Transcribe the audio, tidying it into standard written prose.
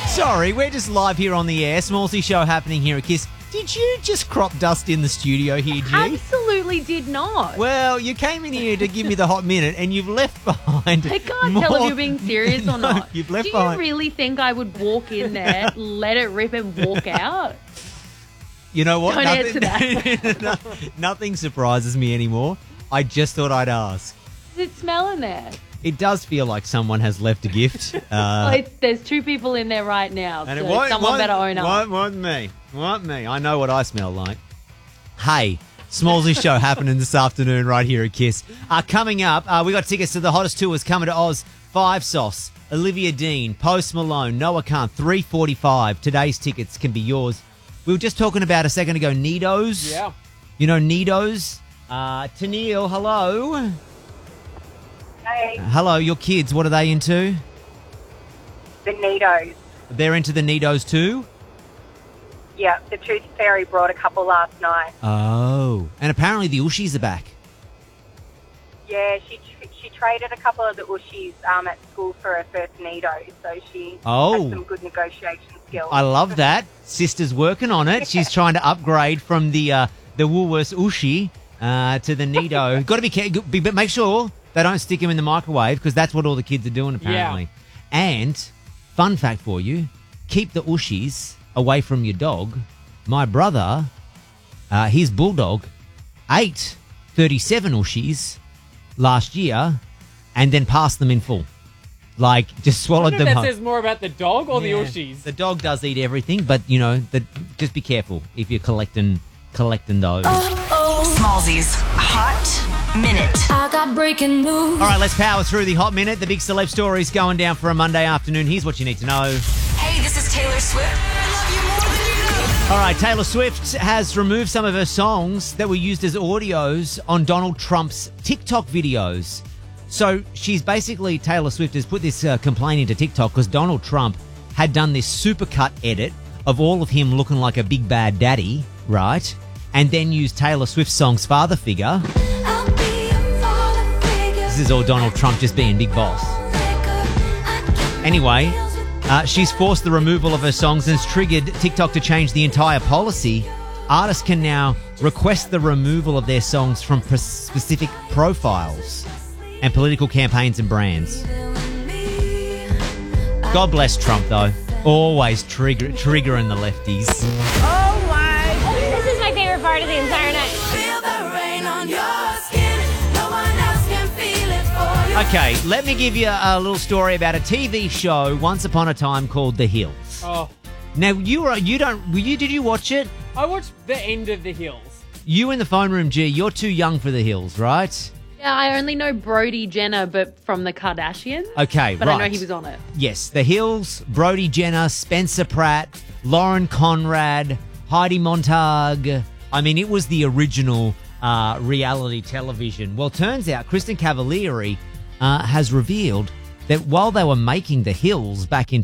Sorry, we're just live here on the air. Smallsy show happening here at Kiss. Did you just crop dust in the studio here, G? Absolutely did not. Well, you came in here to give me the hot minute and you've left behind. I can't tell if you're being serious or No, not. you've left Do behind. you really think I would walk in there, let it rip and walk out? You know what? Don't answer that. Nothing surprises me anymore. I just thought I'd ask. Does it smell in there? It does feel like someone has left a gift. There's two people in there right now, And so someone better own up. Wasn't me. Wasn't me. I know what I smell like. Hey, Smallsy show happening this afternoon right here at Kiss. Coming up, we got tickets to the hottest tours coming to Oz. Five Sauce, Olivia Dean, Post Malone, Noah Khan, 3:45. Today's tickets can be yours. We were just talking about a second ago, Nidos. Yeah. You know Nidos? Tennille, hello. Hey, Hello, your kids, what are they into? the Nidos. They're into the Nidos too? Yeah, the Tooth Fairy brought a couple last night. Oh. And apparently the Ushies are back. Yeah, she traded a couple of the Ushies at school for her first Nido, so she has some good negotiation skills. I love that. Sister's working on it. She's trying to upgrade from the Woolworths Ushi to the Nido. Got to be careful, but make sure they don't stick him in the microwave because that's what all the kids are doing apparently. Yeah. And fun fact for you, keep the Ushis away from your dog. My brother, his bulldog, ate 37 Ushis last year and then passed them in full. Like, just swallowed them That up. says more about the dog or the Yeah. Ushis. The dog does eat everything, but, you know, just be careful if you're collecting those. Smallsy's Hot Minute. I got breaking news. All right, let's power through the hot minute. The big celeb stories going down for a Monday afternoon. Here's what you need to know. Hey, this is Taylor Swift. I love you more than you know. All right, Taylor Swift has removed some of her songs that were used as audios on Donald Trump's TikTok videos. So Taylor Swift has put this complaint into TikTok because Donald Trump had done this supercut edit of all of him looking like a big bad daddy, right? And then used Taylor Swift's song's father figure. I'll be a father figure. This is all Donald Trump just being big boss. Anyway, she's forced the removal of her songs and has triggered TikTok to change the entire policy. Artists can now request the removal of their songs from specific profiles and political campaigns and brands. God bless Trump, though. Always triggering the lefties. This is my favorite part of the entire night. Feel the rain on your skin. No one else can feel it for you. Okay, let me give you a little story about a TV show once upon a time called The Hills. Oh, Now, did you watch it? I watched the end of The Hills. You in the phone room, G, you're too young for The Hills, right? Yeah, I only know Brody Jenner, but from the Kardashians. Okay, But right. I know he was on it. Yes, The Hills, Brody Jenner, Spencer Pratt, Lauren Conrad, Heidi Montag. I mean, it was the original reality television. Well, turns out Kristen Cavallari has revealed that while they were making The Hills back in